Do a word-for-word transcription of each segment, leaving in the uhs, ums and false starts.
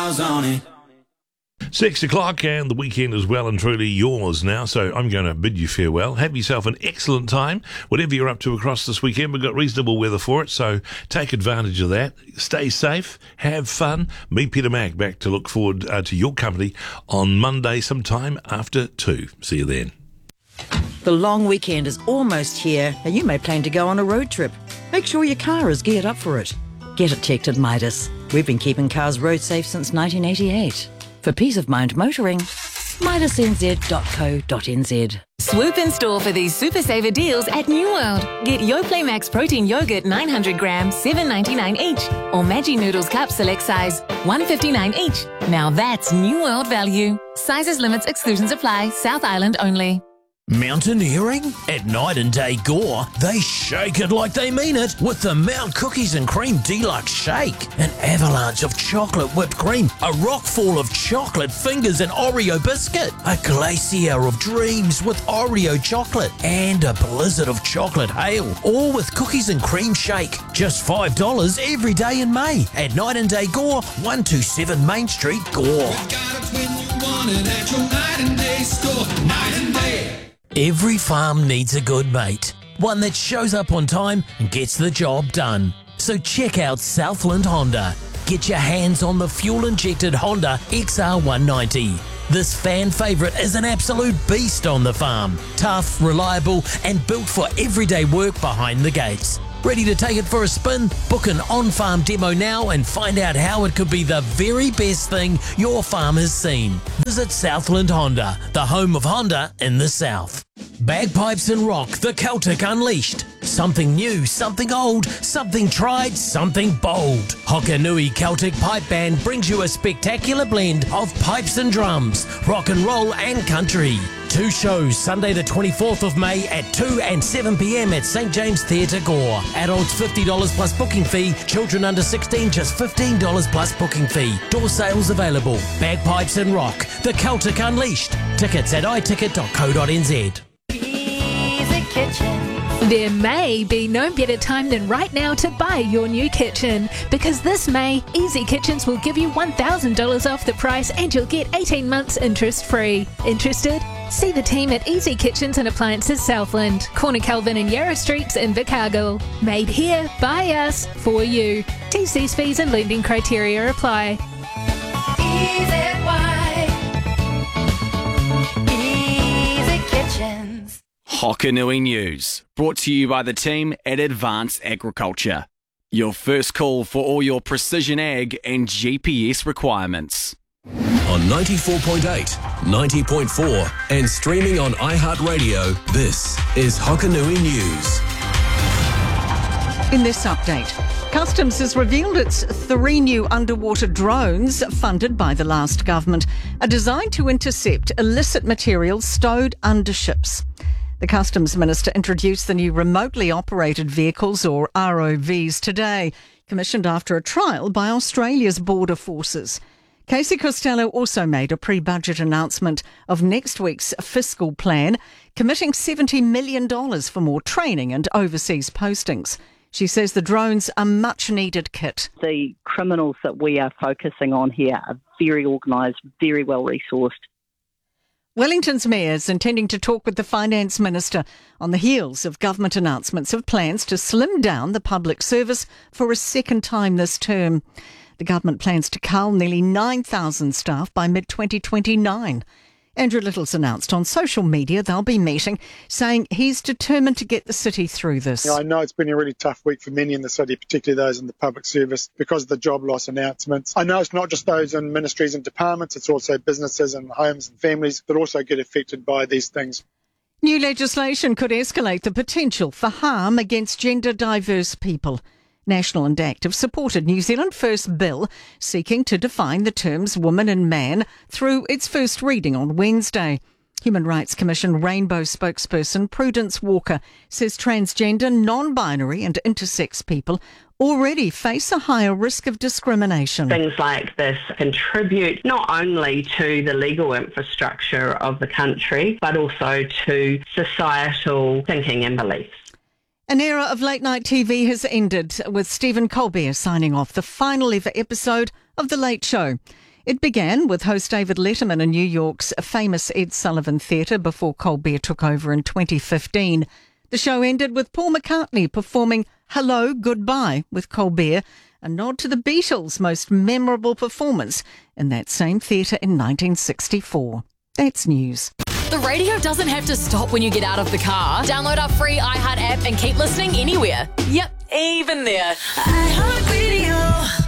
stars on it. Six o'clock and the weekend is well and truly yours now, so I'm going to bid you farewell. Have yourself an excellent time. Whatever you're up to across this weekend, we've got reasonable weather for it, so take advantage of that. Stay safe, have fun. Me, Peter Mack, back to look forward uh, to your company on Monday sometime after two. See you then. The long weekend is almost here and you may plan to go on a road trip. Make sure your car is geared up for it. Get it checked at Midas. We've been keeping cars road safe since nineteen eighty-eight. For peace of mind motoring, midas n z dot co dot n z. Swoop in store for these super saver deals at New World. Get Yoplait Max Protein Yogurt nine hundred grams, seven ninety-nine each. Or Maggi Noodles Cup select size, one fifty-nine each. Now that's New World value. Sizes, limits, exclusions apply. South Island only. Mountaineering? At Night and Day Gore, they shake it like they mean it with the Mount Cookies and Cream Deluxe Shake. An avalanche of chocolate whipped cream, a rockfall of chocolate fingers and Oreo biscuit, a glacier of dreams with Oreo chocolate, and a blizzard of chocolate hail, all with Cookies and Cream Shake. Just five dollars every day in May at Night and Day Gore, one twenty-seven Main Street, Gore. We got it when you want it at your Night and Day store. Night and Day. Every farm needs a good mate, one that shows up on time and gets the job done. So check out Southland Honda. Get your hands on the fuel-injected Honda X R one ninety. This fan favourite is an absolute beast on the farm. Tough, reliable and built for everyday work behind the gates. Ready to take it for a spin? Book an on-farm demo now and find out how it could be the very best thing your farm has seen. Visit Southland Honda, the home of Honda in the South. Bagpipes and Rock, the Celtic Unleashed. Something new, something old, something tried, something bold. Hokanui Celtic Pipe Band brings you a spectacular blend of pipes and drums, rock and roll and country. Two shows, Sunday the twenty-fourth of May at two and seven p.m. at Saint James Theatre Gore. Adults fifty dollars plus booking fee, children under sixteen just fifteen dollars plus booking fee. Door sales available. Bagpipes and Rock, the Celtic Unleashed. Tickets at i ticket dot co dot n z. Easy Kitchen. There may be no better time than right now to buy your new kitchen, because this May, Easy Kitchens will give you one thousand dollars off the price and you'll get eighteen months interest free. Interested? See the team at Easy Kitchens and Appliances Southland, Corner Calvin and Yarra Streets in Invercargill. Made here, by us, for you. T Cs fees and lending criteria apply. Easy, Easy Kitchens. Hokanui News, brought to you by the team at Advanced Agriculture. Your first call for all your precision ag and G P S requirements. On ninety-four point eight, ninety point four and streaming on iHeartRadio, this is Hokanui News. In this update, Customs has revealed its three new underwater drones funded by the last government are designed to intercept illicit materials stowed under ships. The Customs Minister introduced the new remotely operated vehicles, or R O Vs, today, commissioned after a trial by Australia's border forces. Casey Costello also made a pre-budget announcement of next week's fiscal plan, committing seventy million dollars for more training and overseas postings. She says the drones are much-needed kit. The criminals that we are focusing on here are very organised, very well-resourced. Wellington's mayor is intending to talk with the Finance Minister on the heels of government announcements of plans to slim down the public service for a second time this term. The government plans to cull nearly nine thousand staff by mid twenty twenty-nine. Andrew Little's announced on social media they'll be meeting, saying he's determined to get the city through this. You know, I know it's been a really tough week for many in the city, particularly those in the public service, because of the job loss announcements. I know it's not just those in ministries and departments, it's also businesses and homes and families that also get affected by these things. New legislation could escalate the potential for harm against gender diverse people. National and Active supported New Zealand First bill seeking to define the terms woman and man through its first reading on Wednesday. Human Rights Commission Rainbow spokesperson Prudence Walker says transgender, non-binary and intersex people already face a higher risk of discrimination. Things like this contribute not only to the legal infrastructure of the country, but also to societal thinking and beliefs. An era of late-night T V has ended, with Stephen Colbert signing off the final ever episode of The Late Show. It began with host David Letterman in New York's famous Ed Sullivan Theatre before Colbert took over in twenty fifteen. The show ended with Paul McCartney performing Hello, Goodbye with Colbert, a nod to the Beatles' most memorable performance in that same theatre in nineteen sixty-four. That's news. The radio doesn't have to stop when you get out of the car. Download our free iHeart app and keep listening anywhere. Yep, even there. iHeartRadio.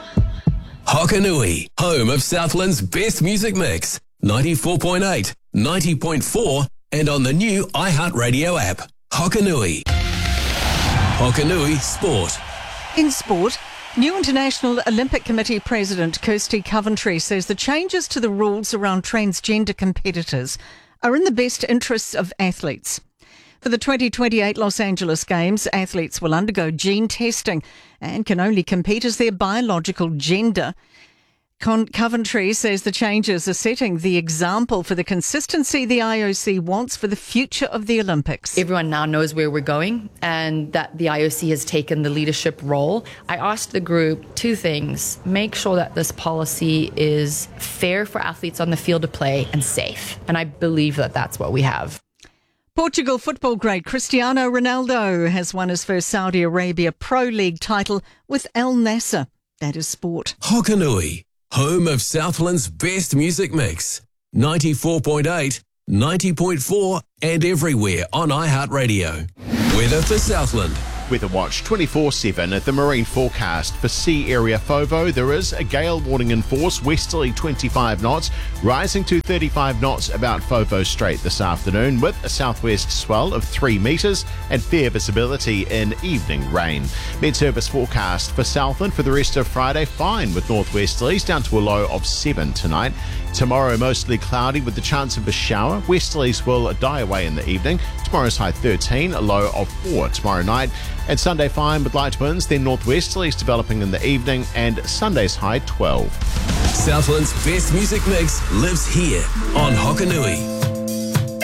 Hokanui, home of Southland's best music mix. ninety-four point eight, ninety point four, and on the new iHeartRadio app. Hokanui. Hokanui Sport. In sport, new International Olympic Committee President Kirsty Coventry says the changes to the rules around transgender competitors are in the best interests of athletes. For the twenty twenty-eight Los Angeles Games, athletes will undergo gene testing and can only compete as their biological gender. Con- Coventry says the changes are setting the example for the consistency the I O C wants for the future of the Olympics. Everyone now knows where we're going and that the I O C has taken the leadership role. I asked the group two things. Make sure that this policy is fair for athletes on the field of play and safe. And I believe that that's what we have. Portugal football great Cristiano Ronaldo has won his first Saudi Arabia Pro League title with Al Nassr. That is sport. Hokanui, home of Southland's best music mix. ninety-four point eight, ninety point four, and everywhere on iHeartRadio. Weather for Southland. Weather Watch twenty-four seven at the marine forecast. For sea area FOVO, there is a gale warning in force, westerly twenty-five knots, rising to thirty-five knots about FOVO Strait this afternoon, with a southwest swell of three metres and fair visibility in evening rain. Met Service forecast for Southland for the rest of Friday, fine with northwesterlies down to a low of seven tonight. Tomorrow mostly cloudy with the chance of a shower. Westerlies will die away in the evening. Tomorrow's high thirteen, a low of four tomorrow night. And Sunday fine with light winds, then northwesterlies developing in the evening, and Sunday's high twelve. Southland's best music mix lives here on Hokanui.